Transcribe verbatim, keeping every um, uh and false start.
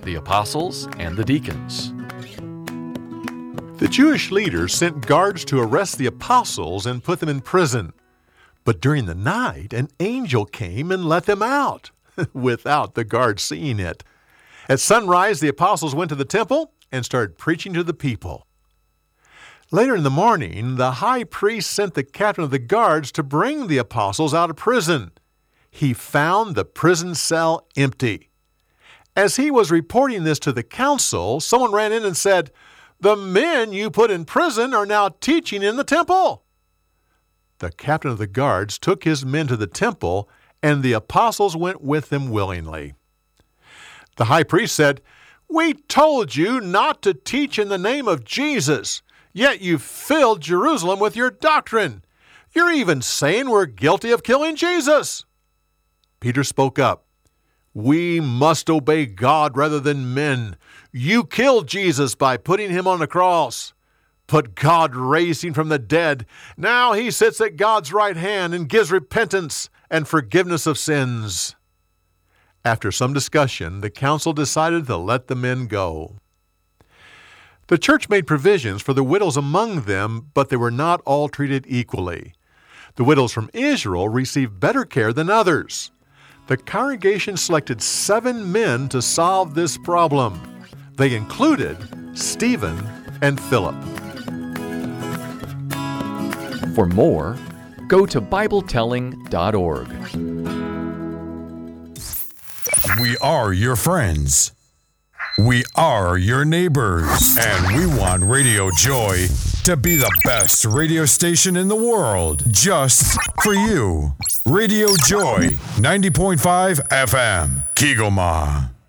the apostles and the deacons. The Jewish leaders sent guards to arrest the apostles and put them in prison. But during the night, an angel came and let them out, without the guards seeing it. At sunrise, the apostles went to the temple and started preaching to the people. Later in the morning, the high priest sent the captain of the guards to bring the apostles out of prison. He found the prison cell empty. As he was reporting this to the council, someone ran in and said, "The men you put in prison are now teaching in the temple." The captain of the guards took his men to the temple, and the apostles went with them willingly. The high priest said, "We told you not to teach in the name of Jesus, yet you filled Jerusalem with your doctrine. You're even saying we're guilty of killing Jesus." Peter spoke up. "We must obey God rather than men. You killed Jesus by putting him on the cross. But God raised him from the dead. Now he sits at God's right hand and gives repentance and forgiveness of sins." After some discussion, the council decided to let the men go. The church made provisions for the widows among them, but they were not all treated equally. The widows from Israel received better care than others. The congregation selected seven men to solve this problem. They included Stephen and Philip. For more, go to Bible telling dot org. We are your friends. We are your neighbors. And we want Radio Joy to be the best radio station in the world, just for you. Radio Joy, ninety point five F M, Kigoma.